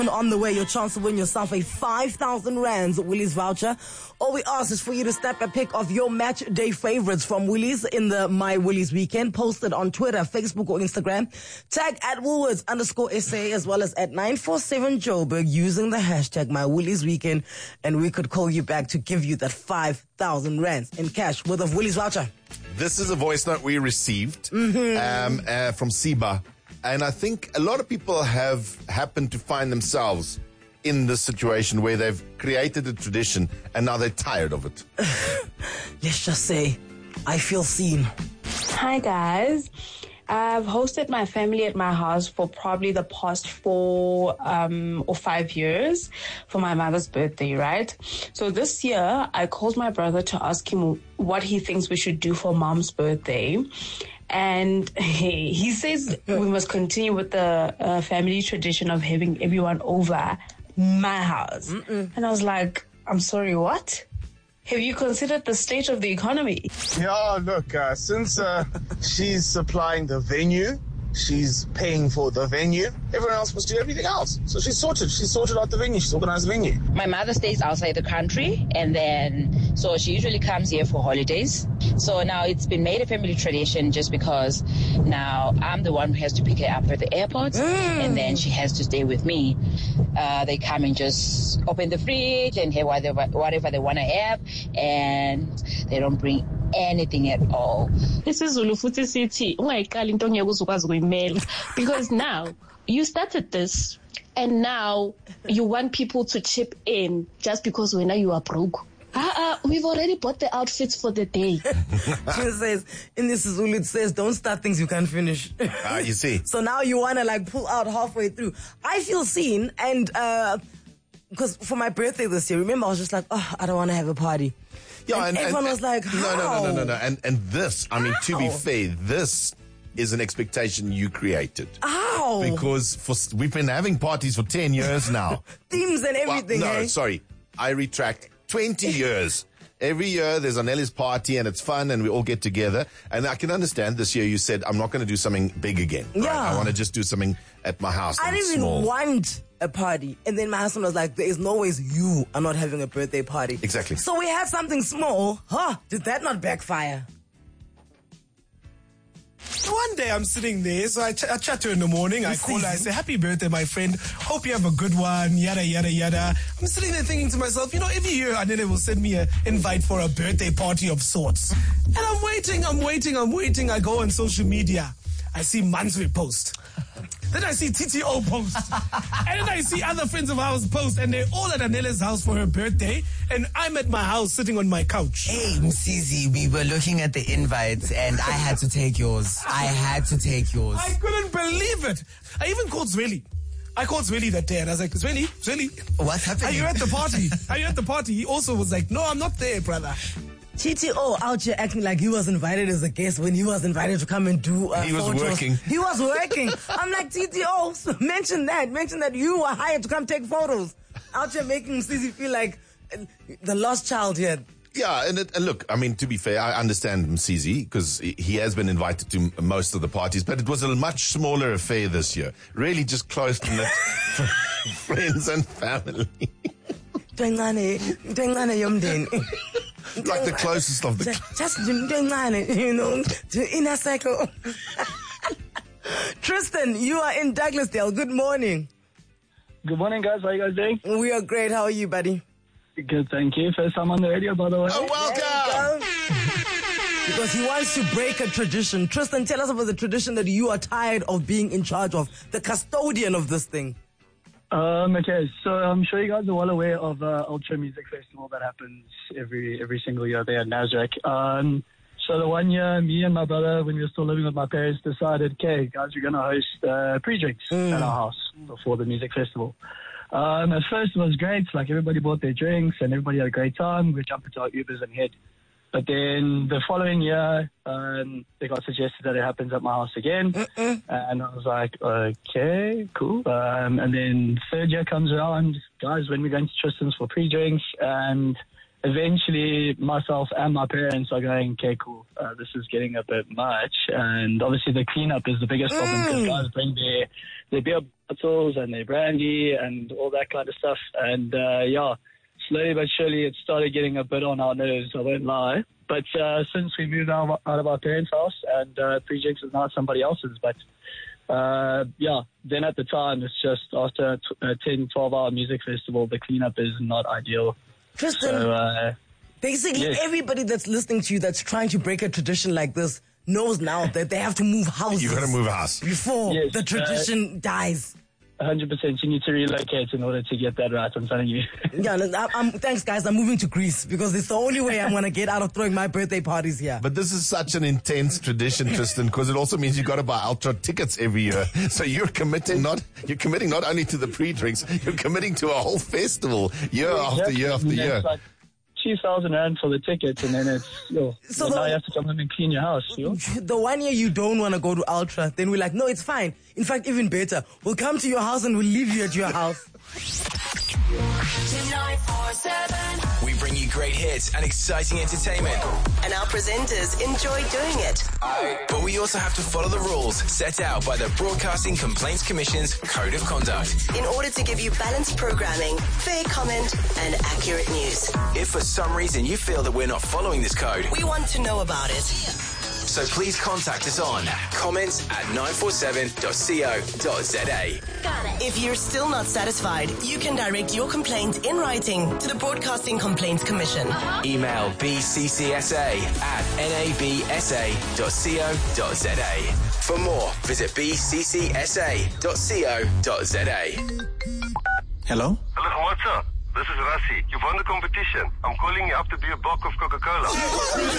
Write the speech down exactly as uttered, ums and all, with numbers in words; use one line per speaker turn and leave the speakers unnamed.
On the way, your chance to win yourself a five thousand rands Woolies voucher. All we ask is for you to snap a pic of your match day favorites from Woolies in the My Woolies weekend. Post it on Twitter, Facebook, or Instagram. Tag at Woolworths underscore S A as well as at nine four seven Joburg using the hashtag My Woolies weekend. And we could call you back to give you that five thousand rands in cash worth of Woolies voucher.
This is a voice note we received
Mm-hmm.
um, uh, from Siba. And I think a lot of people have happened to find themselves in this situation where they've created a tradition and now they're tired of it.
Let's just say, I feel seen.
Hi guys. I've hosted my family at my house for probably the past four um, or five years for my mother's birthday, right? So this year, I called my brother to ask him what he thinks we should do for mom's birthday. And he, he says we must continue with the uh, family tradition of having everyone over my house. Mm-mm. And I was like, I'm sorry, what? Have you considered the state of the economy?
Yeah, look, uh, since uh, she's supplying the venue, she's paying for the venue, everyone else must do everything else. So she's sorted. She's sorted out the venue. She's organized the venue.
My mother stays outside the country, and then, so she usually comes here for holidays. So now it's been made a family tradition just because now I'm the one who has to pick her up at the airport, mm. and then she has to stay with me. Uh, they come and just open the fridge and have whatever, whatever they want to have, and they don't bring anything at all.
This is Zulu Futhi City. Because now you started this, and now you want people to chip in just because we know you are broke. Uh-uh, we've already bought the outfits for the day.
She says, in this Zulu, it says, don't start things you can't finish.
Ah, uh, you see.
So now you want to like pull out halfway through. I feel seen, and uh, because for my birthday this year, remember, I was just like, oh, I don't want to have a party.
Yeah,
and,
and
everyone
and,
was like, how?
No, no, no, no, no, no. And, and this, I mean,
How?
to be fair, this is an expectation you created.
How?
Because for, we've been having parties for ten years now.
Themes and everything,
well, No,
eh?
sorry. I retract. twenty years. Every year there's an Ellis party and it's fun and we all get together. And I can understand this year you said, I'm not going to do something big again. Right?
Yeah.
I want to just do something at my house.
I didn't even
small.
want a party. And then my husband was like, there is no ways you are not having a birthday party.
Exactly.
So we had something small. Huh? Did that not backfire?
One day I'm sitting there, so I, ch- I chat to her in the morning. I call her, I say, happy birthday, my friend. Hope you have a good one, yada, yada, yada. I'm sitting there thinking to myself, you know, every year Anele will send me an invite for a birthday party of sorts. And I'm waiting, I'm waiting, I'm waiting. I go on social media. I see Manswe post. Then I see T T O post. And then I see other friends of ours post. And they're all at Anela's house for her birthday. And I'm at my house sitting on my couch.
Hey, Msizi, we were looking at the invites and I had to take yours. I had to take yours.
I couldn't believe it. I even called Zweli. I called Zweli that day and I was like, Zweli, Zweli.
What's happening?
Are you at the party? Are you at the party? He also was like, no, I'm not there, brother.
T T O out here acting like he was invited as a guest when he was invited to come and do uh,
He was
photos.
working.
He was working. I'm like, T T O, so mention that. Mention that you were hired to come take photos. Out here making Msizi feel like uh, the lost child here.
Yeah, and, it, and look, I mean, to be fair, I understand Msizi because he has been invited to most of the parties, but it was a much smaller affair this year. Really just close-knit friends and family. Like the closest of the...
Just, you know, to inner circle. Tristan, you are in Douglasdale. Good morning.
Good morning, guys. How are you guys doing?
We are great. How are you, buddy?
Good, thank you. First time on the radio, by the way.
Oh, welcome!
Because he wants to break a tradition. Tristan, tell us about the tradition that you are tired of being in charge of, the custodian of this thing.
Um, okay, so I'm sure you guys are well aware of uh, Ultra Music Festival that happens every every single year there at Nasrec. Um, so the one year, me and my brother, when we were still living with my parents, decided, okay, guys, we're going to host uh, pre-drinks mm. at our house before the music festival. Um, at first it was great, like everybody bought their drinks and everybody had a great time. We jumped into our Ubers and head. But then the following year, um, it got suggested that it happens at my house again. Mm-mm. And I was like, okay, cool. Um, and then third year comes around, guys, when we're going to Tristan's for pre-drinks, and eventually myself and my parents are going, okay, cool, uh, this is getting a bit much. And obviously the cleanup is the biggest problem because guys bring their, their beer bottles and their brandy and all that kind of stuff. And, uh, yeah, slowly but surely it started getting a bit on our nerves, I won't lie. But uh, since we moved out, out of our parents' house and uh, Projects is now somebody else's, but uh, yeah, then at the time it's just after a ten, twelve hour music festival, the cleanup is not ideal.
Tristan,
so, uh,
basically
yes.
everybody that's listening to you that's trying to break a tradition like this knows now that they have to move houses.
You got to move house
before
yes,
the tradition uh, dies.
one hundred percent you need to relocate in order to get that right, I'm telling you.
yeah, I'm, I'm, thanks guys, I'm moving to Greece because it's the only way I'm going to get out of throwing my birthday parties here.
But this is such an intense tradition, Tristan, because it also means you got to buy Ultra tickets every year. So you're committing not you're committing not only to the pre-drinks, you're committing to a whole festival year
exactly.
after year after
and
year.
It's like two thousand rand for the tickets, and then it's, yo,
so
well,
the,
now you have to come in and clean your house. Yo.
The one year you don't want to go to Ultra, then we're like, no, it's fine. In fact, even better, we'll come to your house and we'll leave you at your house.
nine four seven
We bring you great hits and exciting entertainment.
And our presenters enjoy doing it.
But we also have to follow the rules set out by the Broadcasting Complaints Commission's Code of Conduct.
In order to give you balanced programming, fair comment, and accurate news.
If for some reason you feel that we're not following this code,
we want to know about it.
So please contact us on comments at nine four seven dot co dot za.
If you're still not satisfied, you can direct your complaint in writing to the Broadcasting Complaints Commission.
Uh-huh. Email b c c s a at n a b s a dot co dot za. For more, visit b c c s a dot co dot za.
Hello?
Hello, what's up? This is Rassi. You've won the competition. I'm calling you up to be a bulk of Coca-Cola.